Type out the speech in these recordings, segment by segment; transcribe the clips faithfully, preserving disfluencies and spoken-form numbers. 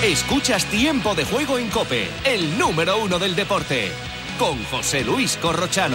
Escuchas Tiempo de Juego en COPE, el número uno del deporte, con José Luis Corrochano.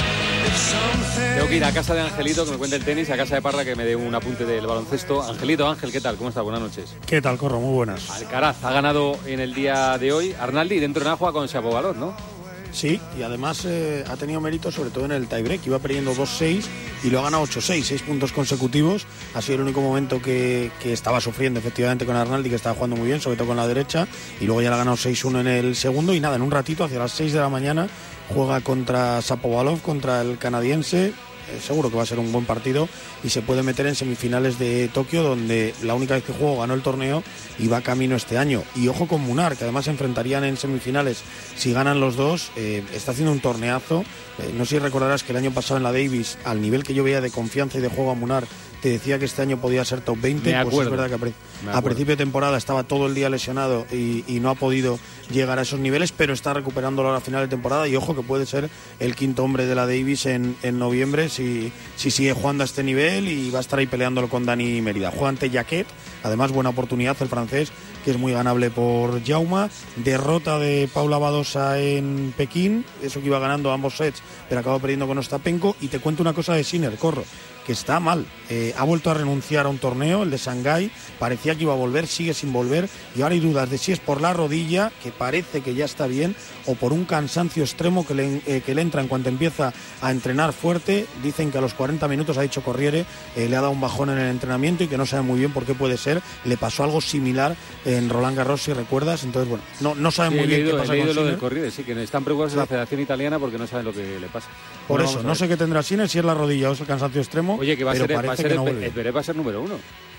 Tengo que ir a casa de Angelito, que me cuente el tenis, y a casa de Parra, que me dé un apunte del baloncesto. Angelito, Ángel, ¿qué tal? ¿Cómo estás? Buenas noches. ¿Qué tal, Corro? Muy buenas. Alcaraz ha ganado en el día de hoy. Arnaldi dentro de una juega con Shapovalov, ¿no? Sí, y además eh, ha tenido mérito sobre todo en el tiebreak. Iba perdiendo dos seis y lo ha ganado ocho seis, seis puntos consecutivos. Ha sido el único momento que, que estaba sufriendo efectivamente con Arnaldi, que estaba jugando muy bien, sobre todo con la derecha, y luego ya le ha ganado seis uno en el segundo. Y nada, en un ratito, hacia las seis de la mañana, juega contra Shapovalov, contra el canadiense. Eh, seguro que va a ser un buen partido y se puede meter en semifinales de Tokio, donde la única vez que jugó ganó el torneo y va camino este año. Y ojo con Munar, que además se enfrentarían en semifinales si ganan los dos. Eh, está haciendo un torneazo. Eh, no sé si recordarás que el año pasado en la Davis, al nivel que yo veía de confianza y de juego a Munar, te decía que este año podía ser top veinte. Me pues es verdad que a, pre- a principio de temporada estaba todo el día lesionado y, y no ha podido llegar a esos niveles, pero está recuperándolo a la final de temporada. Y ojo que puede ser el quinto hombre de la Davis en, en noviembre si, si sigue jugando a este nivel, y va a estar ahí peleándolo con Dani Mérida. Juega ante Jacquet, además buena oportunidad el francés, que es muy ganable por Jauma. Derrota de Paula Badosa en Pekín, eso que iba ganando ambos sets, pero acabó perdiendo con Ostapenko. Y te cuento una cosa de Sinner, Corro, que está mal. Eh, ha vuelto a renunciar a un torneo, el de Shanghái. Parecía que iba a volver, sigue sin volver, y ahora hay dudas de si es por la rodilla, que parece que ya está bien, o por un cansancio extremo que le, eh, que le entra en cuanto empieza a entrenar fuerte. Dicen que a los cuarenta minutos, ha dicho Corriere, eh, le ha dado un bajón en el entrenamiento y que no sabe muy bien por qué puede ser. Le pasó algo similar en Roland Garros, si recuerdas. Entonces, bueno, no, no saben Sí, muy bien leído, qué pasa he leído con lo Sinner. del Corriere, sí, que están preocupados en la Federación Italiana porque no saben lo que le pasa. Por Bueno, eso, no sé qué tendrá Sinner, si es la rodilla o es el cansancio extremo. Oye, que va a pero ser, va a parece ser que no el, vuelve. el Pérez va a ser número uno.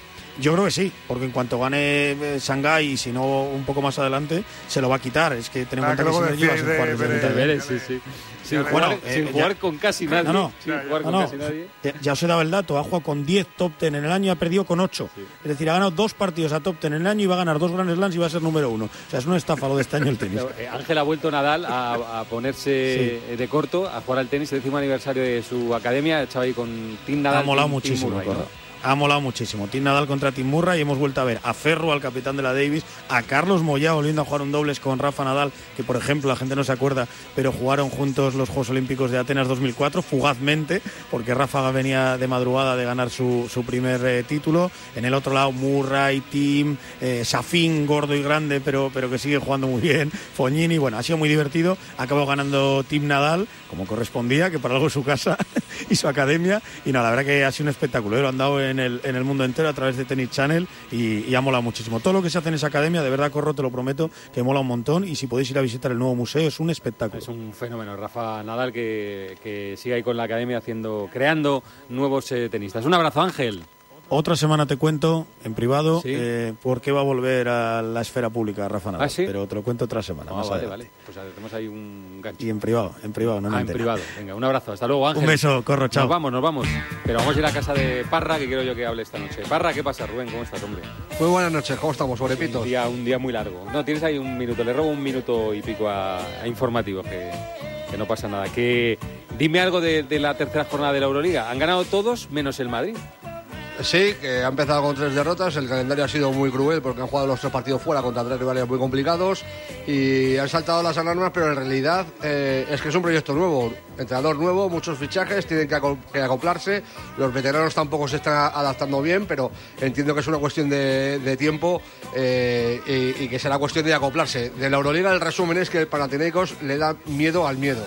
Yo creo que sí, porque en cuanto gane eh, Shanghái, y si no un poco más adelante, se lo va a quitar. Es que tenemos Ah, que que luego Sinner lleva sin decíais jugar de desde el Pérez. Mundial. Pérez, sí, sí. Sin Bueno, jugar, eh, sin ya- jugar con casi nadie. No, no. Sin jugar No, con no. casi nadie. Ya- Ya os he dado el dato, ha jugado con diez top ten en el año y ha perdido con ocho. Sí. Es decir, ha ganado dos partidos a top ten en el año y va a ganar dos Grand Slams y va a ser número uno. O sea, es una estafa lo de este año el tenis. Eh, Ángel ha vuelto Nadal a, a ponerse de corto, a jugar al tenis, el décimo aniversario de su academia. Estaba ahí con Tim Nadal. Ha molado Tim- Tim muchísimo, Murray, Corro. ¿no? Ha molado muchísimo. Tim Nadal contra Tim Murray, y hemos vuelto a ver a Ferro, al capitán de la Davis, a Carlos Moyá volviendo a jugar un dobles con Rafa Nadal, que por ejemplo la gente no se acuerda, pero jugaron juntos los Juegos Olímpicos de Atenas dos mil cuatro, fugazmente, porque Rafa venía de madrugada de ganar su, su primer eh, título. En el otro lado, Murray, Tim, eh, Safin, gordo y grande, pero, pero que sigue jugando muy bien, Fognini. Bueno, ha sido muy divertido. Acabó ganando Tim Nadal, como correspondía, que para algo es su casa y su academia. Y nada, la verdad que ha sido un espectáculo, ¿eh? Lo han dado en el, en el mundo entero a través de Tennis Channel, y, y ha molado muchísimo. Todo lo que se hace en esa academia, de verdad, Corro, te lo prometo, que mola un montón. Y si podéis ir a visitar el nuevo museo, es un espectáculo. Es un fenómeno, Rafa Nadal, que, que sigue ahí con la academia haciendo, creando nuevos eh, tenistas. Un abrazo, Ángel. Otra semana te cuento en privado Sí. eh, por qué va a volver a la esfera pública Rafa Nadal. ¿Ah, sí? Pero te lo cuento otra semana. Ah, más vale, adelante. vale. Pues hacemos ahí un gancho. Y en privado, en privado, no en Ah, en antena. privado. Venga, un abrazo. Hasta luego, Ángel. Un beso, Corro, chao. Nos vamos, nos vamos. Pero vamos a ir a casa de Parra, que quiero yo que hable esta noche. Parra, ¿qué pasa, Rubén? ¿Cómo estás, hombre? Muy buenas noches, ¿cómo estamos, Un sobrepitos? día, un día muy largo. No, tienes ahí un minuto. Le robo un minuto y pico a, a informativos, que, que no pasa nada. Que dime algo de, de la tercera jornada de la Euroliga. Han ganado todos, menos el Madrid. Sí, que ha empezado con tres derrotas, el calendario ha sido muy cruel porque han jugado los tres partidos fuera contra tres rivales muy complicados y han saltado las alarmas, pero en realidad eh, es que es un proyecto nuevo, entrenador nuevo, muchos fichajes, tienen que, aco- que acoplarse, los veteranos tampoco se están adaptando bien, pero entiendo que es una cuestión de, de tiempo eh, y, y que será cuestión de acoplarse. De la Euroliga el resumen es que el Panathinaikos le da miedo al miedo.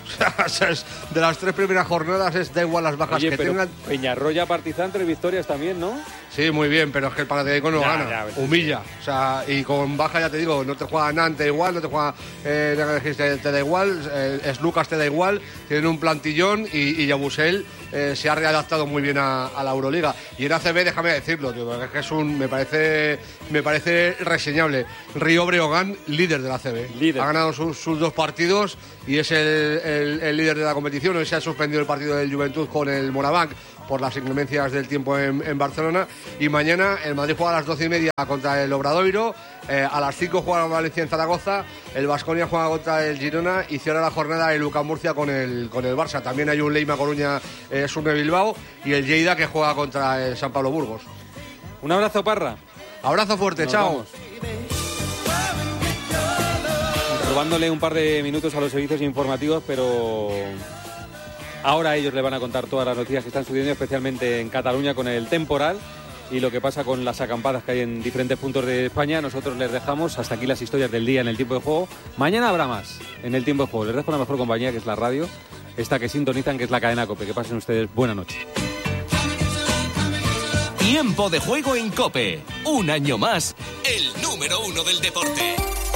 O sea, es de las tres primeras jornadas es da igual las bajas Oye, que pero tengan. Peñarroya, Partizan, tres victorias también, ¿no? Sí, muy bien, pero es que el Panathinaikos no Ya, gana, ya, humilla. O sea, y con baja ya te digo, no te juega Nantes igual, no te juega eh, te, te da igual, eh, es Lucas te da igual, tienen un plantillón y, y Yabusel eh, se ha readaptado muy bien a, a la Euroliga. Y en A C B, déjame decirlo, tío, porque es que es un, me parece, me parece reseñable. Río Breogán, líder de la A C B. Líder. Ha ganado sus, sus dos partidos y es el, el, el líder de la competición. Hoy se ha suspendido el partido del Juventud con el Morabanc por las inclemencias del tiempo en, en Barcelona, y mañana el Madrid juega a las doce y media contra el Obradoiro, eh, a las cinco juega Valencia en Zaragoza, el Baskonia juega contra el Girona y cierra la jornada el UCAM Murcia con el, con el Barça. También hay un Leima Coruña, eh, Surne Bilbao, y el Lleida que juega contra el San Pablo Burgos. Un abrazo, Parra. Abrazo fuerte, Nos chao. vamos. robándole un par de minutos a los servicios informativos, pero ahora ellos le van a contar todas las noticias que están sucediendo, especialmente en Cataluña con el temporal y lo que pasa con las acampadas que hay en diferentes puntos de España. Nosotros les dejamos hasta aquí las historias del día en el tiempo de juego. Mañana habrá más en el tiempo de juego. Les dejo la mejor compañía, que es la radio, esta que sintonizan, que es la cadena COPE. Que pasen ustedes buena noche. Tiempo de juego en COPE. Un año más, el número uno del deporte.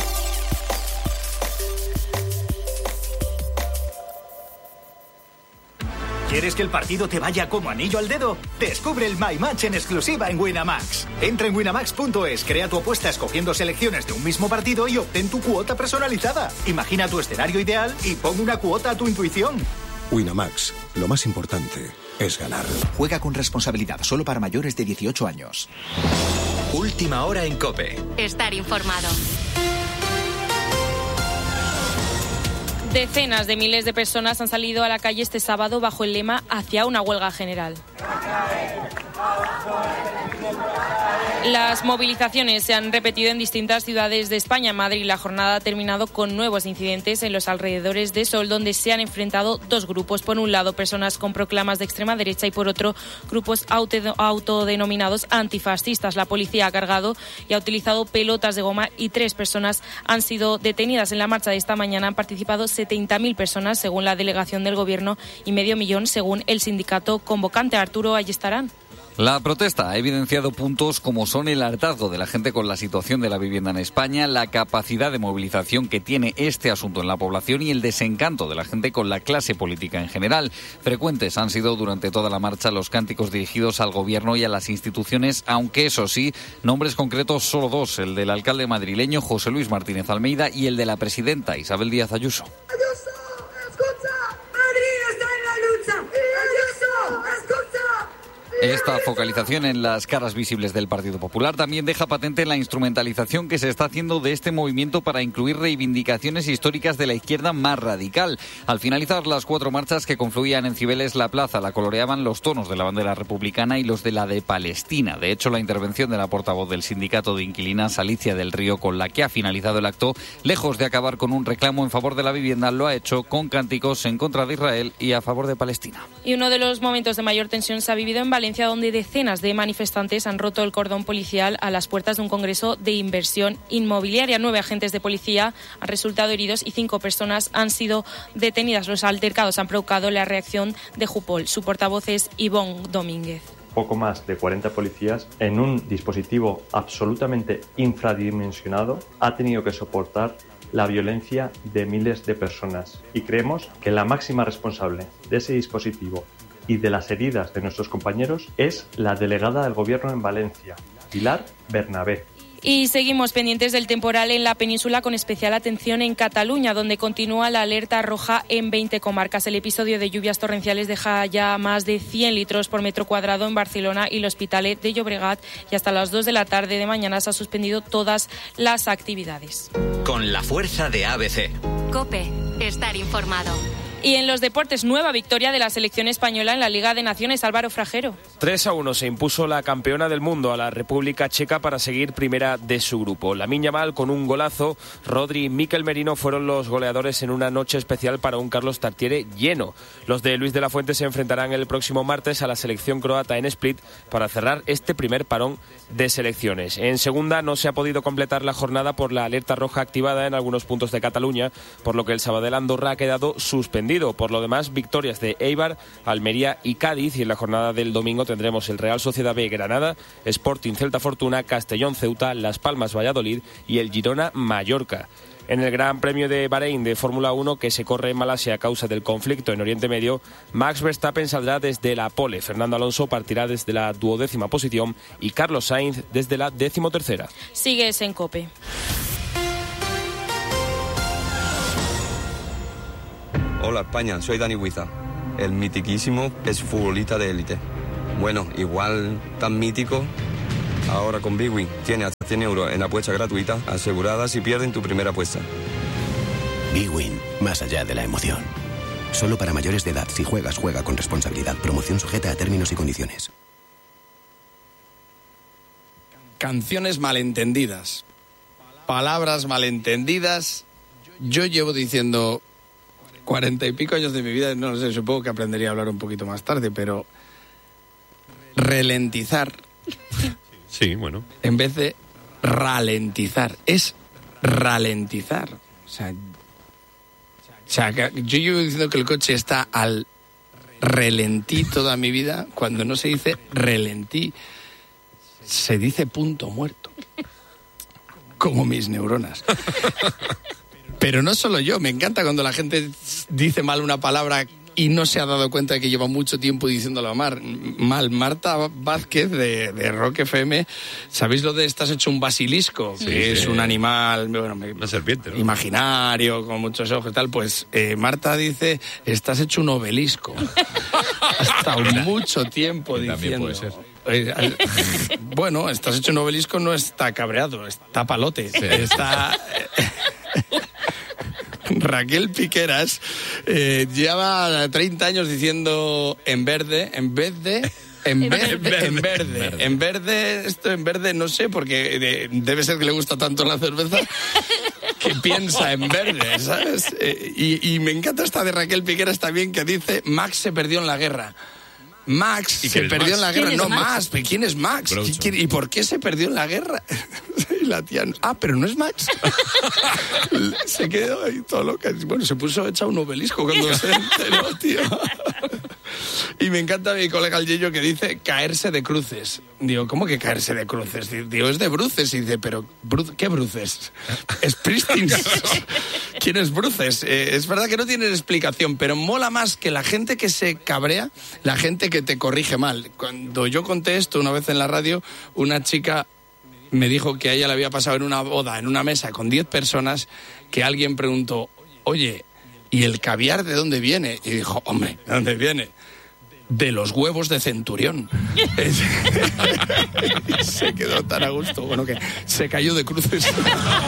¿Quieres que el partido te vaya como anillo al dedo? Descubre el My Match en exclusiva en Winamax. Entra en winamax punto es, crea tu apuesta escogiendo selecciones de un mismo partido y obtén tu cuota personalizada. Imagina tu escenario ideal y pon una cuota a tu intuición. Winamax, lo más importante es ganar. Juega con responsabilidad, solo para mayores de dieciocho años. Última hora en COPE. Estar informado. Decenas de miles de personas han salido a la calle este sábado bajo el lema Hacia una huelga general. Las movilizaciones se han repetido en distintas ciudades de España. En Madrid la jornada ha terminado con nuevos incidentes en los alrededores de Sol, donde se han enfrentado dos grupos. Por un lado, personas con proclamas de extrema derecha y por otro, grupos autodenominados antifascistas. La policía ha cargado y ha utilizado pelotas de goma y tres personas han sido detenidas. En la marcha de esta mañana han participado setenta mil personas, según la delegación del Gobierno, y medio millón, según el sindicato convocante. Arturo Ayestarán. La protesta ha evidenciado puntos como son el hartazgo de la gente con la situación de la vivienda en España, la capacidad de movilización que tiene este asunto en la población y el desencanto de la gente con la clase política en general. Frecuentes han sido durante toda la marcha los cánticos dirigidos al gobierno y a las instituciones, aunque eso sí, nombres concretos solo dos, el del alcalde madrileño José Luis Martínez Almeida y el de la presidenta Isabel Díaz Ayuso. Ayuso, escucha, Madrid está en la lucha. Ayuso, escucha. Esta focalización en las caras visibles del Partido Popular también deja patente la instrumentalización que se está haciendo de este movimiento para incluir reivindicaciones históricas de la izquierda más radical. Al finalizar las cuatro marchas que confluían en Cibeles, la plaza la coloreaban los tonos de la bandera republicana y los de la de Palestina. De hecho, la intervención de la portavoz del sindicato de inquilinas, Alicia del Río, con la que ha finalizado el acto, lejos de acabar con un reclamo en favor de la vivienda, lo ha hecho con cánticos en contra de Israel y a favor de Palestina. Y uno de los momentos de mayor tensión se ha vivido en Valencia, donde decenas de manifestantes han roto el cordón policial a las puertas de un congreso de inversión inmobiliaria. Nueve agentes de policía han resultado heridos y cinco personas han sido detenidas. Los altercados han provocado la reacción de Jupol. Su portavoz es Ivonne Domínguez. Poco más de cuarenta policías en un dispositivo absolutamente infradimensionado ha tenido que soportar la violencia de miles de personas. Y creemos que la máxima responsable de ese dispositivo y de las heridas de nuestros compañeros es la delegada del Gobierno en Valencia, Pilar Bernabé. Y seguimos pendientes del temporal en la península, con especial atención en Cataluña, donde continúa la alerta roja en veinte comarcas. El episodio de lluvias torrenciales deja ya más de cien litros por metro cuadrado en Barcelona y el Hospitalet de Llobregat, y hasta las dos de la tarde de mañana se ha suspendido todas las actividades. Con la fuerza de A B C. COPE, estar informado. Y en los deportes, nueva victoria de la selección española en la Liga de Naciones. Álvaro Frajero. tres a uno se impuso la campeona del mundo a la República Checa para seguir primera de su grupo. Lamine Yamal con un golazo, Rodri y Mikel Merino fueron los goleadores en una noche especial para un Carlos Tartiere lleno. Los de Luis de la Fuente se enfrentarán el próximo martes a la selección croata en Split para cerrar este primer parón de selecciones. En segunda no se ha podido completar la jornada por la alerta roja activada en algunos puntos de Cataluña, por lo que el Sabadell Andorra ha quedado suspendido. Por lo demás, victorias de Eibar, Almería y Cádiz, y en la jornada del domingo tendremos el Real Sociedad B Granada, Sporting Celta Fortuna, Castellón Ceuta, Las Palmas Valladolid y el Girona Mallorca. En el Gran Premio de Bahrein de Fórmula uno, que se corre en Malasia a causa del conflicto en Oriente Medio, Max Verstappen saldrá desde la pole, Fernando Alonso partirá desde la duodécima posición y Carlos Sainz desde la decimotercera. Sigues en COPE. Hola España, soy Dani Huiza, el mitiquísimo exfutbolista de élite. Bueno, igual tan mítico, ahora con Bwin tiene hasta cien euros en apuesta gratuita asegurada si pierden tu primera apuesta. Bwin, más allá de la emoción. Solo para mayores de edad. Si juegas, juega con responsabilidad. Promoción sujeta a términos y condiciones. Canciones malentendidas. Palabras malentendidas yo llevo diciendo cuarenta y pico años de mi vida, no lo sé, supongo que aprendería a hablar un poquito más tarde, pero ralentizar. Sí, bueno. En vez de ralentizar, es ralentizar. O sea, o sea, yo llevo diciendo que el coche está al relentí toda mi vida, cuando no se dice relentí, se dice punto muerto. Como mis neuronas. Pero no solo yo, me encanta cuando la gente dice mal una palabra y no se ha dado cuenta de que lleva mucho tiempo diciéndolo mal. mal. Marta Vázquez de, de Rock F M, ¿sabéis lo de estás hecho un basilisco? Sí, que sí. es un animal, bueno, una serpiente, ¿no? Imaginario, con muchos ojos y tal. Pues eh, Marta dice, estás hecho un obelisco. Ha estado mucho tiempo diciendo. También puede ser. Eh, bueno, estás hecho un obelisco, no está cabreado, está palote. Sí. Está... Raquel Piqueras eh, lleva treinta años diciendo en verde, en vez de... En verde, en verde, en verde, en verde, esto en verde no sé, porque de, debe ser que le gusta tanto la cerveza que piensa en verde, ¿sabes? Eh, y, y me encanta esta de Raquel Piqueras también, que dice, Max se perdió en la guerra. Max se perdió Max? en la guerra, no Max. Max. ¿Quién es Max? ¿Y por qué se perdió en la guerra? Y la tía, ah, pero no es Max. Se quedó ahí todo loca. Bueno, se puso hecha un obelisco cuando se enteró, tío. Y me encanta mi colega el Yello que dice caerse de cruces. Digo, ¿cómo que caerse de cruces? Digo, es de bruces. Y dice, pero ¿qué bruces? Springsteen. ¿Quién es bruces? Eh, es verdad que no tienen explicación, pero mola más que la gente que se cabrea, la gente que te corrige mal. Cuando yo conté esto una vez en la radio, una chica me dijo que a ella le había pasado en una boda, en una mesa con diez personas, que alguien preguntó, oye, ¿y el caviar de dónde viene? Y dijo, hombre, ¿de dónde viene? De los huevos de Centurión. Se quedó tan a gusto, bueno, que se cayó de cruces.